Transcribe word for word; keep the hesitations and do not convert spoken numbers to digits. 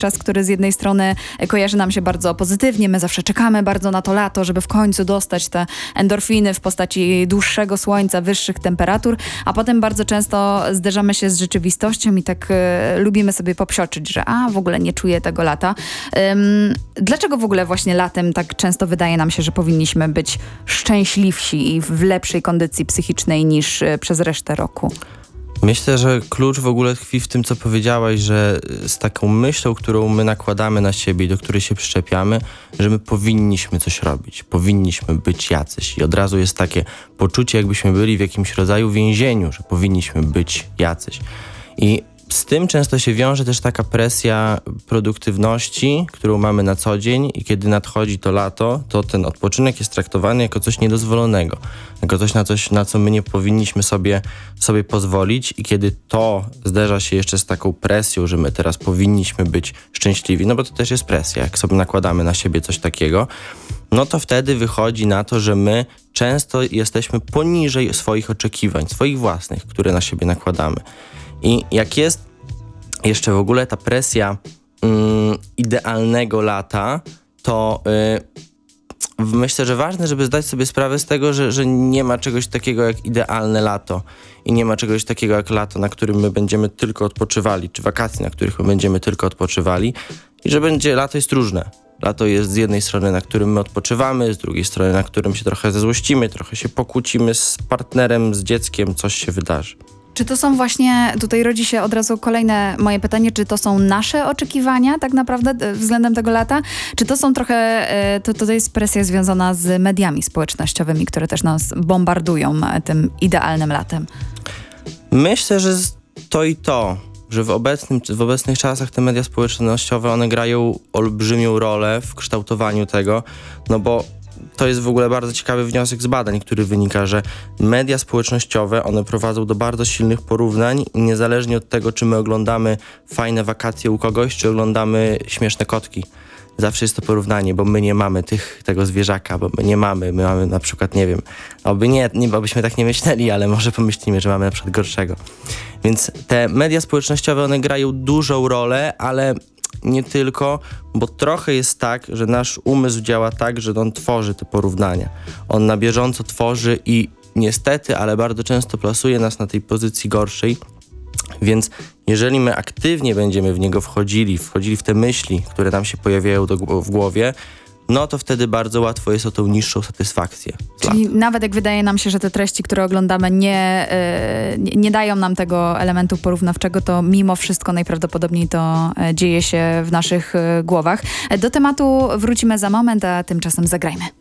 czas, który z jednej strony kojarzy nam się bardzo pozytywnie. My zawsze czekamy bardzo na to lato, żeby w końcu dostać te endorfiny w postaci dłuższego słońca, wyższych temperatur, a potem bardzo często zderzamy się z rzeczywistością i tak y, lubimy sobie popsioczyć, że a, w ogóle nie czuję tego lata. Ym, dlaczego w ogóle właśnie latem tak często wydaje nam się, że powinniśmy być szczęśliwsi i w lepszej kondycji psychicznej niż y, przez resztę roku? Myślę, że klucz w ogóle tkwi w tym, co powiedziałaś, że z taką myślą, którą my nakładamy na siebie i do której się przyczepiamy, że my powinniśmy coś robić, powinniśmy być jacyś. I od razu jest takie poczucie, jakbyśmy byli w jakimś rodzaju więzieniu, że powinniśmy być jacyś. I z tym często się wiąże też taka presja produktywności, którą mamy na co dzień i kiedy nadchodzi to lato, to ten odpoczynek jest traktowany jako coś niedozwolonego, jako coś na coś, na co my nie powinniśmy sobie, sobie pozwolić i kiedy to zderza się jeszcze z taką presją, że my teraz powinniśmy być szczęśliwi, no bo to też jest presja, jak sobie nakładamy na siebie coś takiego, no to wtedy wychodzi na to, że my często jesteśmy poniżej swoich oczekiwań, swoich własnych, które na siebie nakładamy. I jak jest jeszcze w ogóle ta presja mm, idealnego lata, to yy, myślę, że ważne, żeby zdać sobie sprawę z tego, że, że nie ma czegoś takiego jak idealne lato i nie ma czegoś takiego jak lato, na którym my będziemy tylko odpoczywali, czy wakacje, na których my będziemy tylko odpoczywali i że będzie, lato jest różne. Lato jest z jednej strony, na którym my odpoczywamy, z drugiej strony, na którym się trochę zezłościmy, trochę się pokłócimy z partnerem, z dzieckiem, coś się wydarzy. Czy to są właśnie, tutaj rodzi się od razu kolejne moje pytanie, czy to są nasze oczekiwania tak naprawdę względem tego lata? Czy to są trochę, to, to jest presja związana z mediami społecznościowymi, które też nas bombardują tym idealnym latem? Myślę, że to i to, że w, obecnym, w obecnych czasach te media społecznościowe, one grają olbrzymią rolę w kształtowaniu tego, no bo to jest w ogóle bardzo ciekawy wniosek z badań, który wynika, że media społecznościowe, one prowadzą do bardzo silnych porównań i niezależnie od tego, czy my oglądamy fajne wakacje u kogoś, czy oglądamy śmieszne kotki. Zawsze jest to porównanie, bo my nie mamy tych, tego zwierzaka, bo my nie mamy, my mamy na przykład, nie wiem, oby nie, nie, obyśmy tak nie myśleli, ale może pomyślimy, że mamy na przykład gorszego. Więc te media społecznościowe, one grają dużą rolę, ale nie tylko, bo trochę jest tak, że nasz umysł działa tak, że on tworzy te porównania. On na bieżąco tworzy i niestety, ale bardzo często plasuje nas na tej pozycji gorszej. Więc jeżeli my aktywnie będziemy w niego wchodzili, wchodzili w te myśli, które nam się pojawiają do, w głowie, no to wtedy bardzo łatwo jest o tą niższą satysfakcję. Czyli nawet jak wydaje nam się, że te treści, które oglądamy nie, yy, nie dają nam tego elementu porównawczego, to mimo wszystko najprawdopodobniej to dzieje się w naszych yy, głowach. Do tematu wrócimy za moment, a tymczasem zagrajmy.